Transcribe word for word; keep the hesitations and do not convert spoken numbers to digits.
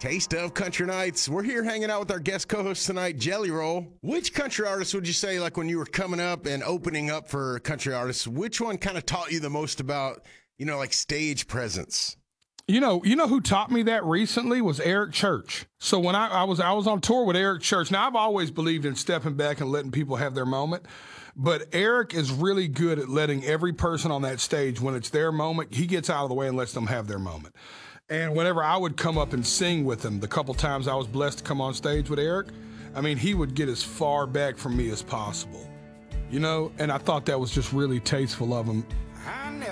Taste of Country Nights. We're here hanging out with our guest co-host tonight, Jelly Roll. Which country artist would you say, like when you were coming up and opening up for country artists, which one kind of taught you the most about, you know, like stage presence? You know, you know who taught me that recently was Eric Church. So when I, I was I was on tour with Eric Church. Now I've always believed in stepping back and letting people have their moment, but Eric is really good at letting every person on that stage, when it's their moment, he gets out of the way and lets them have their moment. And whenever I would come up and sing with him, the couple times I was blessed to come on stage with Eric, I mean, he would get as far back from me as possible, you know? And I thought that was just really tasteful of him.